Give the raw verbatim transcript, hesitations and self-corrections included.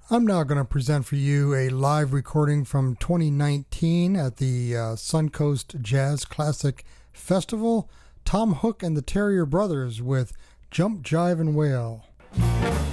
I'm now going to present for you a live recording from twenty nineteen at the uh, Suncoast Jazz Classic Festival. Tom Hook and the Terrier Brothers with Jump, Jive, and Wail.